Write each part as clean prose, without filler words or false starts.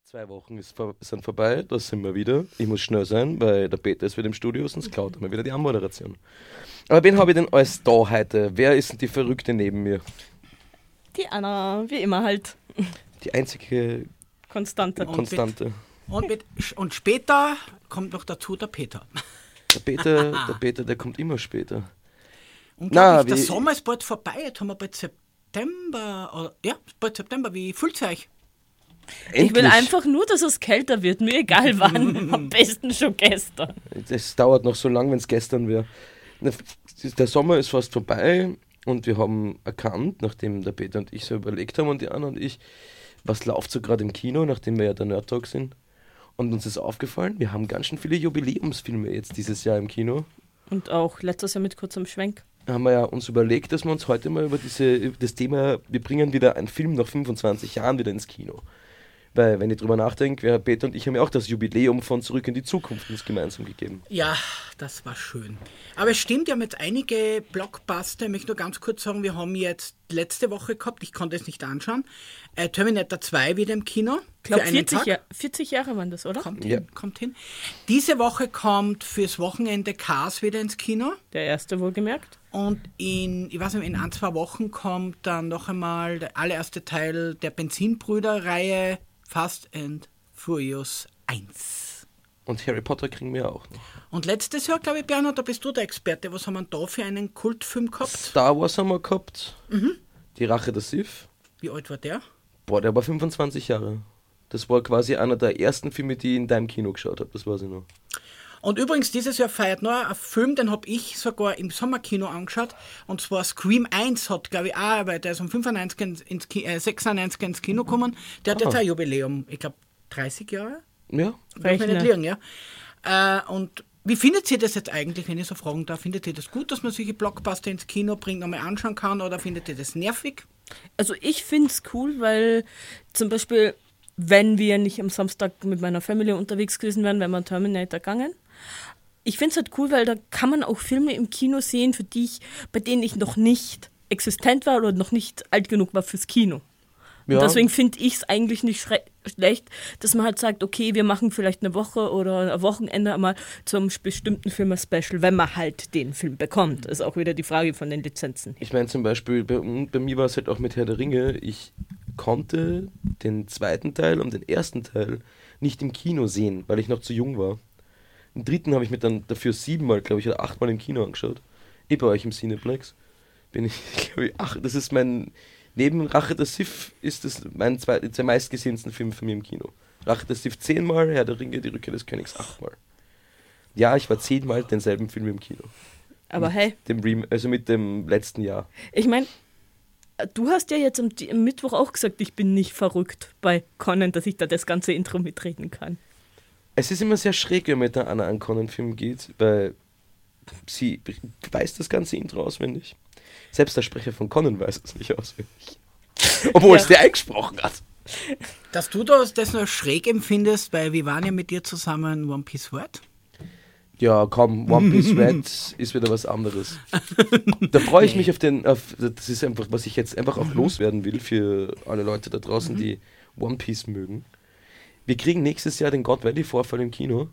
2 Wochen sind vorbei, da sind wir wieder. Ich muss schnell sein, weil der Peter ist wieder im Studio, sonst klaut er mir wieder die Anmoderation. Aber wen habe ich denn alles da heute? Wer ist denn die Verrückte neben mir? Die Anna, wie immer halt. Die einzige Konstante. Und später kommt noch dazu der Peter. Der Peter, der kommt immer später. Unglaublich, der Sommer ist bald vorbei, jetzt haben wir bald September. Bald September, wie fühlt's euch? Endlich. Ich will einfach nur, dass es kälter wird, mir egal wann, am besten schon gestern. Es dauert noch so lang, wenn es gestern wäre. Der Sommer ist fast vorbei und wir haben erkannt, nachdem der Peter und ich so überlegt haben und die Anna und ich, was läuft so gerade im Kino, nachdem wir ja der Nerd Talk sind. Und uns ist aufgefallen, wir haben ganz schön viele Jubiläumsfilme jetzt dieses Jahr im Kino. Und auch letztes Jahr mit kurzem Schwenk. Da haben wir ja uns überlegt, dass wir uns heute mal über das Thema, wir bringen wieder einen Film nach 25 Jahren wieder ins Kino. Weil, wenn ich drüber nachdenke, Peter und ich haben ja auch das Jubiläum von Zurück in die Zukunft uns gemeinsam gegeben. Ja, das war schön. Aber es stimmt, wir haben jetzt einige Blockbuster. Ich möchte nur ganz kurz sagen, wir haben jetzt letzte Woche gehabt, ich konnte es nicht anschauen, Terminator 2 wieder im Kino. Ich glaube, 40 Jahre waren das, oder? Kommt hin. Diese Woche kommt fürs Wochenende Cars wieder ins Kino. Der erste wohlgemerkt. Und in 1-2 Wochen kommt dann noch einmal der allererste Teil der Benzinbrüder-Reihe Fast and Furious 1. Und Harry Potter kriegen wir auch noch. Und letztes Jahr, glaube ich, Bernhard, da bist du der Experte. Was haben wir da für einen Kultfilm gehabt? Star Wars haben wir gehabt. Die Rache der Sith. Wie alt war der? Der war 25 Jahre. Das war quasi einer der ersten Filme, die ich in deinem Kino geschaut habe. Das weiß ich noch. Und übrigens, dieses Jahr feiert noch ein Film, den habe ich sogar im Sommerkino angeschaut. Und zwar Scream 1 hat, glaube ich, auch, weil der ist um 96 ins Kino gekommen. Der hat jetzt ein Jubiläum, ich glaube 30 Jahre. Ja. Darf ich nicht liegen, ja. Und wie findet ihr das jetzt eigentlich, wenn ich so fragen darf? Findet ihr das gut, dass man solche Blockbuster ins Kino bringt, nochmal anschauen kann, oder findet ihr das nervig? Also ich finde es cool, weil zum Beispiel, wenn wir nicht am Samstag mit meiner Familie unterwegs gewesen wären, wären wir Terminator gegangen. Ich finde es halt cool, weil da kann man auch Filme im Kino sehen, bei denen ich noch nicht existent war oder noch nicht alt genug war fürs Kino. Ja. Und deswegen finde ich es eigentlich nicht schlecht, dass man halt sagt, okay, wir machen vielleicht eine Woche oder ein Wochenende einmal zum bestimmten Film-Special, wenn man halt den Film bekommt. Das ist auch wieder die Frage von den Lizenzen. Ich meine zum Beispiel, bei mir war es halt auch mit Herr der Ringe, ich konnte den zweiten Teil und den ersten Teil nicht im Kino sehen, weil ich noch zu jung war. Den dritten habe ich mir dann dafür 7-mal, glaube ich, oder 8-mal im Kino angeschaut. Bei euch im Cineplex. Bin ich, glaube ich, das ist neben Rache der Sith ist das der meistgesehensten Film von mir im Kino. Rache der Sith 10-mal, Herr der Ringe, die Rückkehr des Königs 8-mal. Ja, ich war 10-mal denselben Film im Kino. Aber hey. Mit dem letzten Jahr. Ich meine, du hast ja jetzt am Mittwoch auch gesagt, ich bin nicht verrückt bei Conan, dass ich da das ganze Intro mitreden kann. Es ist immer sehr schräg, wenn man mit einer einen Conan-Film geht, weil sie weiß das ganze Intro auswendig. Selbst der Sprecher von Conan weiß es nicht auswendig. Obwohl es der eingesprochen hat. Dass du das noch schräg empfindest, weil wir waren ja mit dir zusammen One Piece Red. Ja, komm, One Piece Red ist wieder was anderes. Da freue ich mich das ist einfach, was ich jetzt einfach auch loswerden will für alle Leute da draußen, die One Piece mögen. Wir kriegen nächstes Jahr den God Valley-Vorfall im Kino.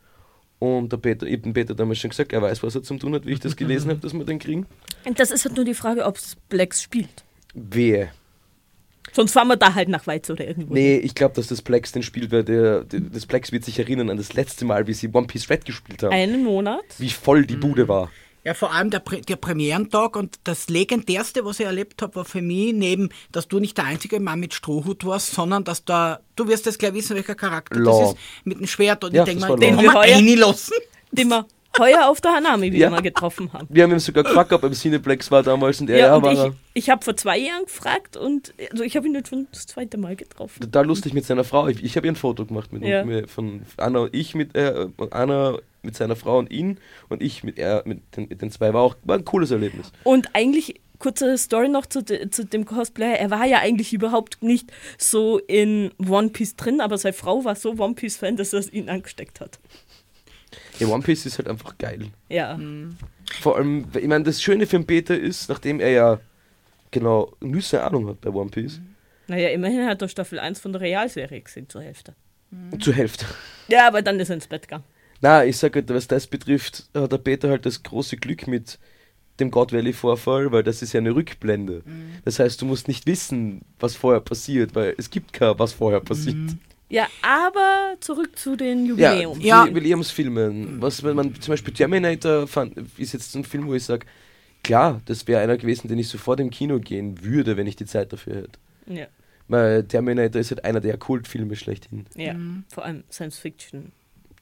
Und ich habe den Peter damals schon gesagt, er weiß, was er zu tun hat, wie ich das gelesen habe, dass wir den kriegen. Und das ist halt nur die Frage, ob es Plex spielt. Wer? Sonst fahren wir da halt nach Weiz oder irgendwo. Nee, ich glaube, dass das Plex den spielt, weil das Plex wird sich erinnern an das letzte Mal, wie sie One Piece Red gespielt haben. Einen Monat. Wie voll die Bude war. Ja, vor allem der Premierentag, und das Legendärste, was ich erlebt habe, war für mich, neben, dass du nicht der einzige Mann mit Strohhut warst, sondern dass du wirst jetzt gleich wissen, welcher Charakter das ist, mit dem Schwert, und ich denke mal, den haben wir reinlassen. Den wir heuer auf der Hanami wieder mal getroffen haben. Wir haben ihn sogar gefragt, ob er im Cineplex war damals, und ich habe vor 2 Jahren gefragt, und also ich habe ihn jetzt schon das 2. Mal getroffen. Total lustig mit seiner Frau. Ich habe ihr ein Foto gemacht von Anna und ich Anna mit seiner Frau und ihn, und ich mit den 2. War ein cooles Erlebnis. Und eigentlich, kurze Story noch zu dem Cosplayer, er war ja eigentlich überhaupt nicht so in One Piece drin, aber seine Frau war so One Piece Fan, dass er ihn angesteckt hat. Ja, One Piece ist halt einfach geil. Ja. Vor allem, ich meine, das Schöne für den Peter ist, nachdem er ja genau Nüsse Ahnung hat bei One Piece, Naja, immerhin hat er Staffel 1 von der Realserie gesehen, zur Hälfte. Zur Hälfte. Ja, aber dann ist er ins Bett gegangen. Na, ich sage halt, was das betrifft, hat der Peter halt das große Glück mit dem God Valley Vorfall, weil das ist ja eine Rückblende. Das heißt, du musst nicht wissen, was vorher passiert, weil es gibt kein, was vorher passiert. Ja, aber zurück zu den Ja, Jubiläum. Ja. Jubiläumsfilmen. Was, wenn man zum Beispiel Terminator fand, ist jetzt so ein Film, wo ich sage, klar, das wäre einer gewesen, den ich sofort im Kino gehen würde, wenn ich die Zeit dafür hätte. Ja, Weil Terminator ist halt einer der Kultfilme schlechthin. ja. Vor allem Science Fiction.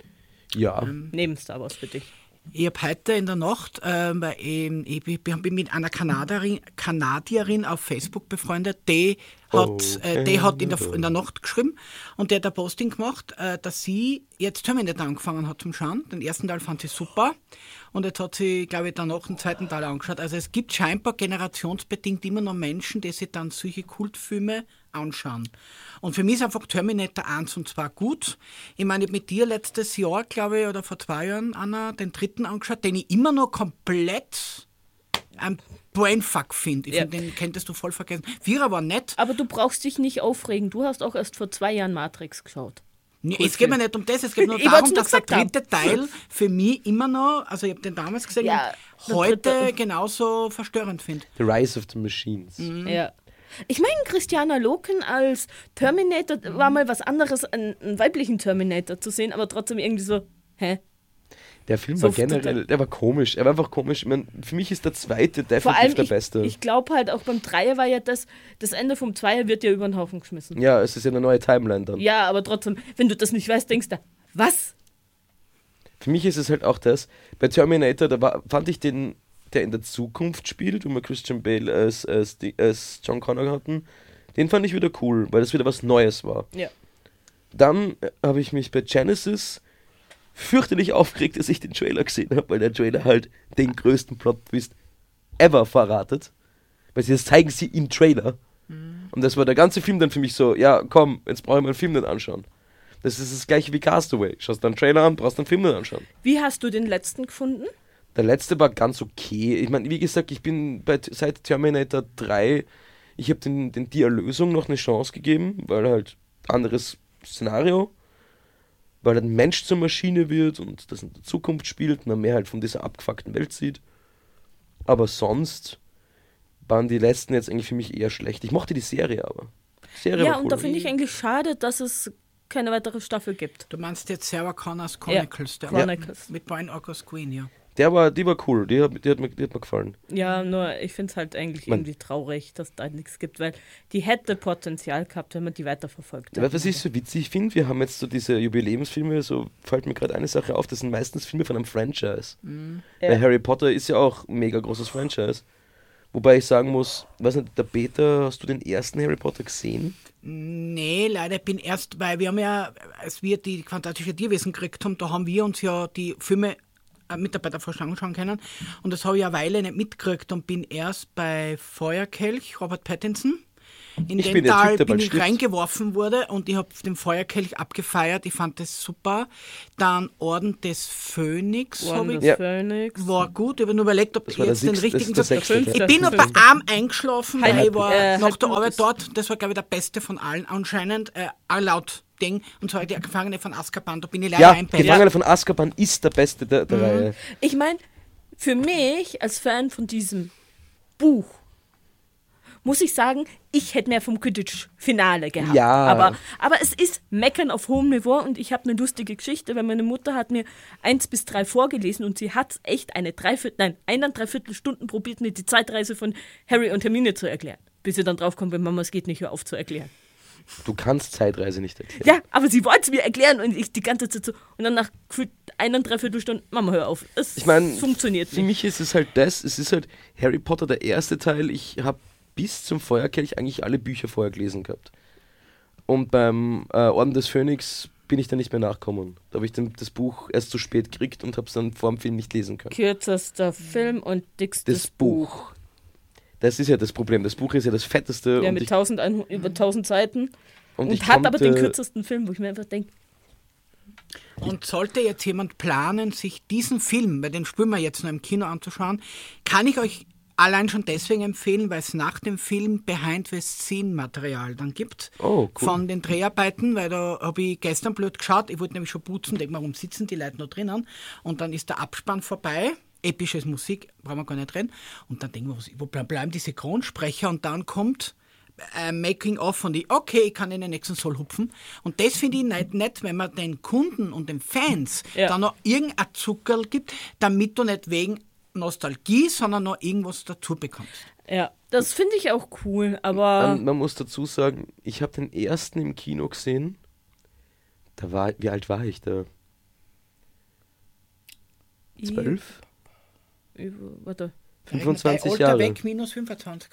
Ja. Neben Star Wars für dich. Ich habe heute in der Nacht, ich bin mit einer Kanadierin auf Facebook befreundet, die hat in der Nacht geschrieben und der hat ein Posting gemacht, dass sie jetzt Terminator angefangen hat zum Schauen. Den ersten Teil fand sie super und jetzt hat sie, glaube ich, danach den zweiten Teil angeschaut. Also es gibt scheinbar generationsbedingt immer noch Menschen, die sich dann solche Kultfilme anschauen. Und für mich ist einfach Terminator 1 und 2 gut. Ich meine, ich habe mit dir letztes Jahr, glaube ich, oder vor 2 Jahren, Anna, den dritten angeschaut, den ich immer noch komplett ein Brainfuck finde. Ich finde, den könntest du voll vergessen. Vierer war nett. Aber du brauchst dich nicht aufregen. Du hast auch erst vor 2 Jahren Matrix geschaut. Nee, es geht mir nicht um das, es geht nur Ich darum, wollt's dass der nur gesagt dritte Teil für mich immer noch, also ich habe den damals gesehen, Ja, und der heute dritte- genauso verstörend finde. The Rise of the Machines. Ja. Ich meine, Christiana Loken als Terminator war mal was anderes, einen weiblichen Terminator zu sehen, aber trotzdem irgendwie so, hä? Der Film So war generell, der war komisch. Er war einfach komisch. Ich mein, für mich ist der zweite Vor definitiv allem, der beste. ich glaube halt auch beim Dreier war ja das Ende vom Zweier wird ja über den Haufen geschmissen. Ja, es ist ja eine neue Timeline dann. Ja, aber trotzdem, wenn du das nicht weißt, denkst du, was? Für mich ist es halt auch das, bei Terminator, fand ich den, der in der Zukunft spielt, wo wir Christian Bale als John Connor hatten, den fand ich wieder cool, weil das wieder was Neues war. Ja. Dann habe ich mich bei Genesis fürchterlich aufgeregt, dass ich den Trailer gesehen habe, weil der Trailer halt den größten Plot-Twist ever verratet. Weil das zeigen sie im Trailer. Und das war der ganze Film dann für mich so, ja komm, jetzt brauche ich mal einen Film nicht anschauen. Das ist das gleiche wie Castaway. Schaust dann einen Trailer an, brauchst dann einen Film nicht anschauen. Wie hast du den letzten gefunden? Der letzte war ganz okay. Ich meine, wie gesagt, ich bin seit Terminator 3, ich habe Die Erlösung noch eine Chance gegeben, weil halt anderes Szenario, weil ein Mensch zur Maschine wird und das in der Zukunft spielt und man mehr halt von dieser abgefuckten Welt sieht. Aber sonst waren die letzten jetzt eigentlich für mich eher schlecht. Ich mochte die Serie aber. Die Serie Ja, war und cool. da finde ich eigentlich schade, dass es keine weitere Staffel gibt. Du meinst jetzt Sarah Connors Chronicles, der Chronicles. mit Brian August Queen, ja. Die war cool, die hat mir gefallen. Ja, nur ich finde es halt eigentlich irgendwie traurig, dass da nichts gibt, weil die hätte Potenzial gehabt, wenn man die weiterverfolgt Aber hätte. was ich so witzig finde, wir haben jetzt so diese Jubiläumsfilme, so fällt mir gerade eine Sache auf, das sind meistens Filme von einem Franchise. Ja. Weil Harry Potter ist ja auch ein mega großes Franchise. Wobei ich sagen muss, weiß nicht, der Peter, hast du den ersten Harry Potter gesehen? Nee, leider, ich bin erst, weil wir haben ja, als wir die Fantastische Tierwesen gekriegt haben, da haben wir uns ja die Filme Mitarbeitervorstellung schauen können. Und das habe ich eine Weile nicht mitgekriegt und bin erst bei Feuerkelch, Robert Pattinson. In Ich den bin der Typ, Tal der bin bald ich stirbt. reingeworfen wurde und ich habe den Feuerkelch abgefeiert. Ich fand das super. Dann Orden des Phönix Orden habe ich des Ja. Phönix. war gut. Ich habe nur überlegt, ob Das ich war der jetzt den sechste, richtigen das ist der sag. sechste. Ich bin noch bei Arm eingeschlafen, weil ich war nach Halbblut der Arbeit ist- dort. Das war, glaube ich, der beste von allen anscheinend. Laut Ding. Und zwar die Gefangene von Azkaban. Da bin ich leider Ja, einpennt. Gefangene von Azkaban ist der beste der Reihe. Ich meine, für mich als Fan von diesem Buch muss ich sagen, ich hätte mehr vom Quidditch-Finale gehabt. Ja. Aber es ist Meckern auf hohem Niveau und ich habe eine lustige Geschichte, weil meine Mutter hat mir 1 bis 3 vorgelesen und sie hat echt 1,75 Stunden probiert, mir die Zeitreise von Harry und Hermine zu erklären. Bis sie dann draufkommt, wenn Mama, es geht nicht, hör auf zu erklären. Du kannst Zeitreise nicht erklären. Ja, aber sie wollte es mir erklären und ich die ganze Zeit so. Und dann nach 1,75 Stunden, Mama, hör auf. Es Ich meine, funktioniert für nicht. mich ist es halt das, es ist halt Harry Potter der erste Teil, ich habe bis zum Feuerkelch eigentlich alle Bücher vorher gelesen gehabt. Und beim Orden des Phönix bin ich dann nicht mehr nachgekommen. Da habe ich das Buch erst zu spät gekriegt und habe es dann vor dem Film nicht lesen können. Kürzester Film und dickstes Das Buch. Das ist ja das Problem. Das Buch ist ja das fetteste. Ja, und mit ich, 1100 über 1000 Seiten. Und ich hat aber den konnte- kürzesten Film, wo ich mir einfach denke, Und sollte jetzt jemand planen, sich diesen Film, weil den spüren wir jetzt noch im Kino anzuschauen, kann ich euch allein schon deswegen empfehlen, weil es nach dem Film Behind-the-Scene-Material dann gibt. Oh, cool. Von den Dreharbeiten, weil da habe ich gestern blöd geschaut. Ich wollte nämlich schon putzen, denk mal, warum sitzen die Leute noch drinnen? Und dann ist der Abspann vorbei. Episches Musik, brauchen wir gar nicht reden. Und dann denken wir, wo bleiben die Synchronsprecher? Und dann kommt Making-of und okay, ich kann in den nächsten Soll hupfen. Und das finde ich nett, wenn man den Kunden und den Fans dann noch irgendein Zuckerl gibt, damit du nicht wegen Nostalgie, sondern noch irgendwas dazu bekommst. Ja, das finde ich auch cool, aber... Man muss dazu sagen, ich habe den ersten im Kino gesehen. Wie alt war ich da? 12? Warte. 25 Alter Jahre. weg minus 25.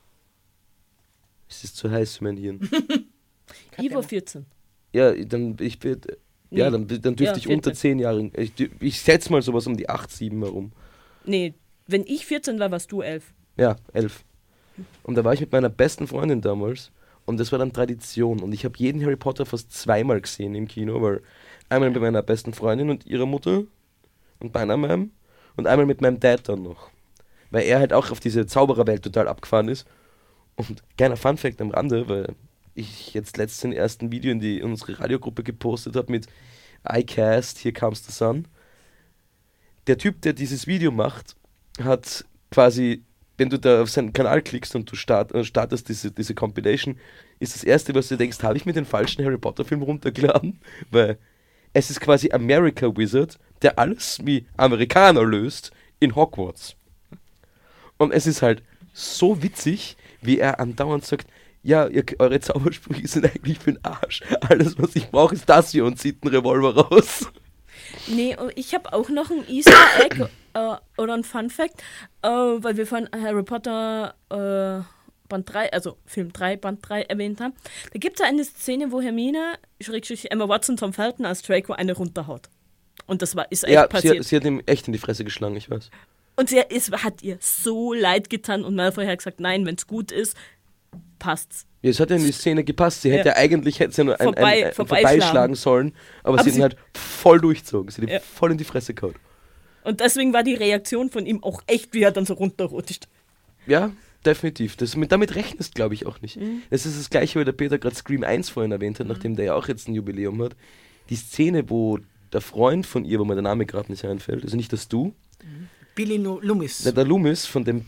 Es ist zu heiß für mein Hirn. Ich war 14. Ja, dann dürfte ich 14. unter 10 Jahre. Ich setze mal sowas um die 8, 7 herum. Nee, wenn ich 14 war, warst du 11. Ja, 11. Und da war ich mit meiner besten Freundin damals. Und das war dann Tradition. Und ich habe jeden Harry Potter fast zweimal gesehen im Kino, weil einmal mit meiner besten Freundin und ihrer Mutter und beinahe meinem und einmal mit meinem Dad dann noch. Weil er halt auch auf diese Zaubererwelt total abgefahren ist. Und kleiner Funfact am Rande, weil ich jetzt letztens den ersten Video in unsere Radiogruppe gepostet habe mit iCast, Here Comes the Sun. Der Typ, der dieses Video macht, hat quasi, wenn du da auf seinen Kanal klickst und du startest diese Compilation, ist das erste, was du denkst, habe ich mir den falschen Harry Potter Film runtergeladen? Weil es ist quasi America Wizard, der alles wie Amerikaner löst in Hogwarts. Und es ist halt so witzig, wie er andauernd sagt, ja, eure Zaubersprüche sind eigentlich für den Arsch. Alles, was ich brauche, ist das hier und zieht einen Revolver raus. Nee, ich habe auch noch ein Easter Egg oder ein Fun Fact, weil wir von Harry Potter Band 3, also Film 3, Band 3 erwähnt haben. Da gibt es eine Szene, wo Hermine, Emma Watson, Tom Felton als Draco eine runterhaut. Und das ist echt passiert. Sie hat ihm echt in die Fresse geschlagen, ich weiß. Und hat ihr so leid getan und Malfoy hat gesagt, nein, wenn es gut ist, passt's. Ja, es hat ja in die Szene gepasst. Sie hätte nur vorbeischlagen sollen, aber sie hat ihn halt voll durchzogen. Sie hat ihn voll in die Fresse gehauen. Und deswegen war die Reaktion von ihm auch echt, wie er dann so runterrutscht. Ja, definitiv. Damit rechnest, glaube ich, auch nicht. Das ist das Gleiche, weil der Peter gerade Scream 1 vorhin erwähnt hat, nachdem der ja auch jetzt ein Jubiläum hat. Die Szene, wo der Freund von ihr, wo mir der Name gerade nicht einfällt, also nicht, dass du... Billy Loomis. Der Loomis von dem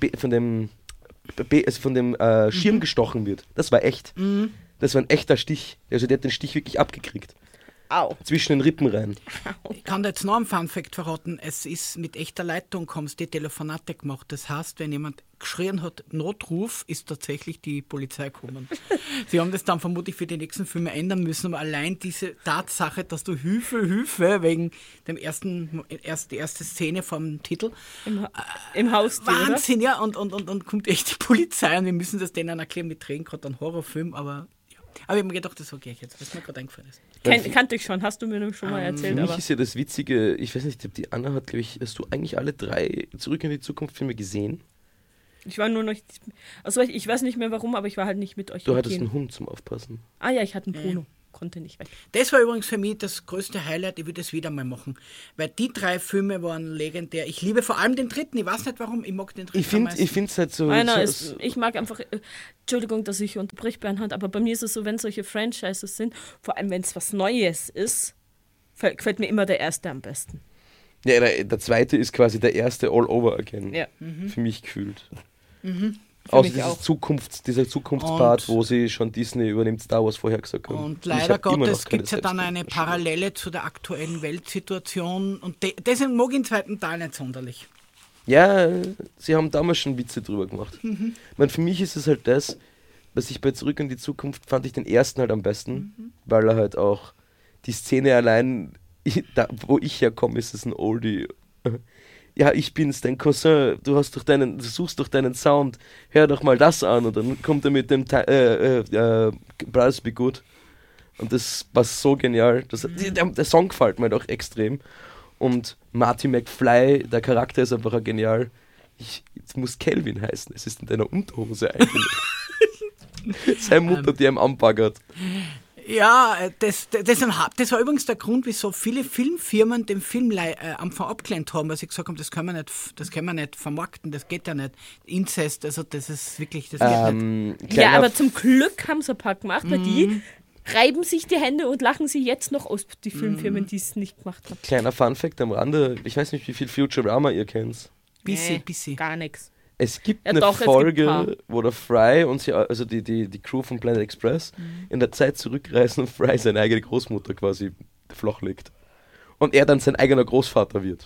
Schirm gestochen wird. Das war echt. Das war ein echter Stich. Also der hat den Stich wirklich abgekriegt. Au. Zwischen den Rippen rein. Ich kann dir jetzt noch einen Funfact verraten. Es ist mit echter Leitung, kommst die Telefonate gemacht. Das heißt, wenn jemand geschrien hat, Notruf, ist tatsächlich die Polizei gekommen. Sie haben das dann vermutlich für die nächsten Filme ändern müssen, aber allein diese Tatsache, dass du Hilfe, wegen dem die erste Szene vom Titel. Im Haus. Wahnsinn, oder? Ja, und kommt echt die Polizei und wir müssen das denen erklären mit Tränen, gerade ein Horrorfilm, aber ich habe mir gedacht, das okay jetzt, was mir gerade eingefallen ist. Kannte ich schon, hast du mir schon mal erzählt. Für mich ist ja das Witzige, ich weiß nicht, die Anna hat, glaube ich, hast du eigentlich alle 3 Zurück in die Zukunft Filme gesehen? Ich war nur noch, also ich weiß nicht mehr warum, aber ich war halt nicht mit euch. Du hattest einen Hund zum Aufpassen. Ah ja, ich hatte einen Bruno. Konnte nicht weg. Das war übrigens für mich das größte Highlight, ich würde es wieder mal machen. Weil die 3 Filme waren legendär. Ich liebe vor allem den dritten, ich weiß nicht warum, ich mag den dritten. Ich finde es halt so... Ich mag einfach, Entschuldigung, dass ich unterbreche, Bernhard, aber bei mir ist es so, wenn solche Franchises sind, vor allem wenn es was Neues ist, gefällt mir immer der erste am besten. Ja, der zweite ist quasi der erste all over again. Ja. Für mich gefühlt. Außer dieser Zukunftspart, wo sie schon Disney übernimmt, Star Wars vorher gesagt haben. Und leider Gottes gibt es ja dann eine Parallele zu der aktuellen Weltsituation und das mag ich im zweiten Teil nicht sonderlich. Ja, sie haben damals schon Witze drüber gemacht. Für mich ist es halt das, was ich bei Zurück in die Zukunft fand ich den ersten halt am besten, weil er halt auch die Szene allein, wo ich herkomme, ist es ein Oldie. Ja, ich bin's, dein Cousin, du suchst doch deinen Sound, hör doch mal das an und dann kommt er mit dem Brothers Be Good und das war so genial, der Song gefällt mir doch extrem und Marty McFly, der Charakter ist einfach auch genial, jetzt muss Kelvin heißen, es ist in deiner Unterhose eigentlich. Seine Mutter, die ihm anbaggert. Ja, das war übrigens der Grund, wieso viele Filmfirmen den Film am Anfang abgelehnt haben, weil sie gesagt haben, das können wir nicht vermarkten, das geht ja nicht. Inzest, also das ist wirklich, das geht nicht. Ja, aber zum Glück haben sie ein paar gemacht, weil die reiben sich die Hände und lachen sie jetzt noch aus, die Filmfirmen, die es nicht gemacht haben. Kleiner Funfact am Rande, ich weiß nicht, wie viel Futurama ihr kennt. Bisschen. Gar nichts. Es gibt Ja, eine doch, es Folge, gibt ein paar. wo der Fry und sie, also die Crew von Planet Express in der Zeit zurückreisen und Fry seine eigene Großmutter quasi flach legt. Und er dann sein eigener Großvater wird.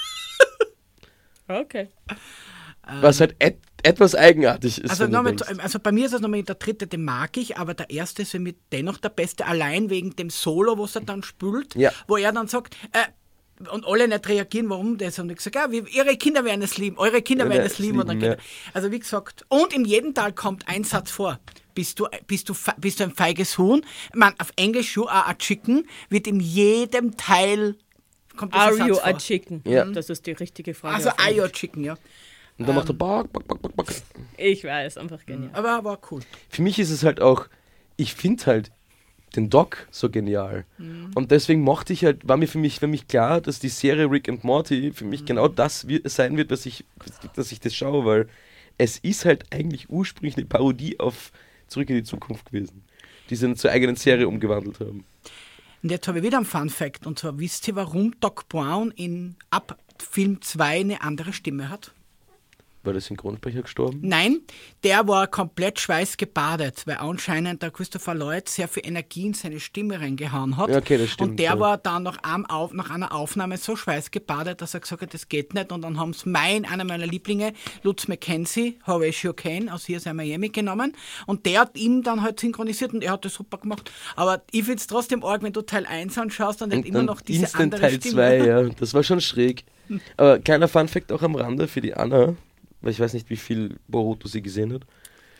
Okay. Was halt etwas eigenartig ist. Also, wenn du nochmal, denkst. also bei mir ist es nochmal der dritte, den mag ich, aber der erste ist für mich dennoch der beste, allein wegen dem Solo, was er dann spielt, Ja. wo er dann sagt, und alle nicht reagieren, warum das? Und ich gesagt, ja, ihre Kinder werden es lieben, eure Kinder werden es lieben. Und dann ja. also wie gesagt, und in jedem Teil kommt ein Satz vor. Bist du ein feiges Huhn? Ich meine, auf Englisch, you are a chicken, wird in jedem Teil kommt dieser Are Satz you vor. a chicken? Ja. Das ist die richtige Frage. Also auf are you a Englisch. chicken, ja. Und dann macht er Back, back, back, back, back. Ich weiß, einfach genial. Aber war cool. Für mich ist es halt auch, ich finde halt den Doc so genial. Und deswegen war für mich klar, dass die Serie Rick and Morty für mich genau das sein wird, dass ich das schaue, weil es ist halt eigentlich ursprünglich eine Parodie auf Zurück in die Zukunft gewesen, die sie zur eigenen Serie umgewandelt haben. Und jetzt habe ich wieder einen Fun Fact. Und zwar, wisst ihr, warum Doc Brown ab Film 2 eine andere Stimme hat? War der Synchronsprecher gestorben? Nein, der war komplett schweißgebadet, weil anscheinend der Christopher Lloyd sehr viel Energie in seine Stimme reingehauen hat. Ja, okay, das stimmt, und der ja. war dann nach einer Aufnahme so schweißgebadet, dass er gesagt hat, das geht nicht. Und dann haben sie einer meiner Lieblinge, Lutz McKenzie, Horatio Kane aus Hier ist Miami genommen. Und der hat ihn dann halt synchronisiert und er hat das super gemacht. Aber ich finde es trotzdem arg, wenn du Teil 1 anschaust und dann immer noch diese instant andere Teil Stimme. 2, ja. Das war schon schräg. Aber kleiner Funfact auch am Rande für die Anna, weil ich weiß nicht, wie viel Boruto sie gesehen hat.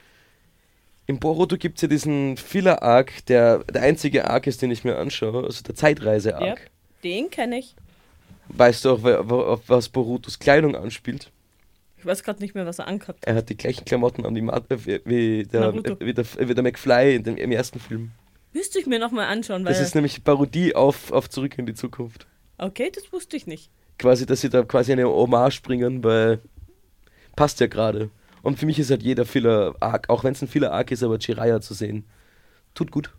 Im Boruto gibt es ja diesen Filler-Arc, der einzige Arc ist, den ich mir anschaue, also der Zeitreise-Arc. Ja, den kenne ich. Weißt du auch, auf was Borutos Kleidung anspielt? Ich weiß gerade nicht mehr, was er angehabt hat. Er hat die gleichen Klamotten an wie Naruto. der McFly im ersten Film. Müsste ich mir nochmal anschauen, weil... Das ist nämlich Parodie auf Zurück in die Zukunft. Okay, das wusste ich nicht. Quasi, dass sie da quasi eine Hommage bringen, weil passt ja gerade. Und für mich ist halt jeder Filler-Arc, auch wenn es ein Filler-Arc ist, aber Jiraiya zu sehen, tut gut.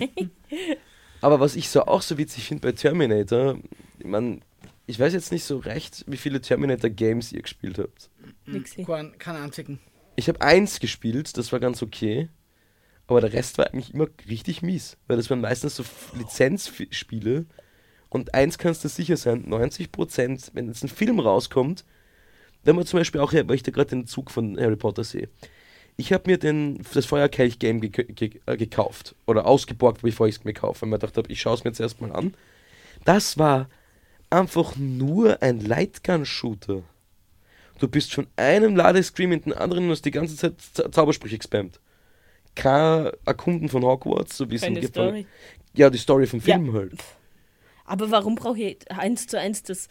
Aber was ich auch so witzig finde bei Terminator, ich weiß jetzt nicht so recht, wie viele Terminator-Games ihr gespielt habt. Nixi. Kein einzigen. Ich habe 1 gespielt, das war ganz okay, aber der Rest war eigentlich immer richtig mies, weil das waren meistens so Lizenzspiele und 1 kannst du sicher sein, 90%, wenn jetzt ein Film rauskommt, wenn man zum Beispiel auch, weil ich da gerade den Zug von Harry Potter sehe, ich habe mir das Feuerkelch-Game gekauft oder ausgeborgt, bevor ich es mir kaufe, weil ich mir gedacht habe, ich schaue es mir jetzt erstmal an. Das war einfach nur ein Lightgun-Shooter. Du bist von einem Ladescreen in den anderen und hast die ganze Zeit Zaubersprüche gespammt. Kein Erkunden von Hogwarts, so wie es Keine Story. Ja, die Story vom Film Ja. halt. Aber warum brauche ich 1:1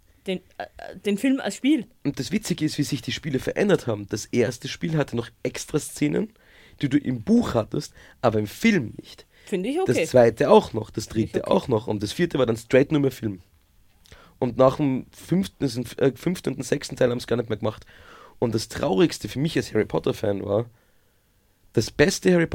den Film als Spiel? Und das Witzige ist, wie sich die Spiele verändert haben. Das erste Spiel hatte noch extra Szenen, die du im Buch hattest, aber im Film nicht. Finde ich okay. Das zweite auch noch, das dritte okay. auch noch und das vierte war dann straight nur mehr Film. Und nach dem fünften und 6. Teil haben sie gar nicht mehr gemacht. Und das Traurigste für mich als Harry Potter-Fan war, das beste Harry Potter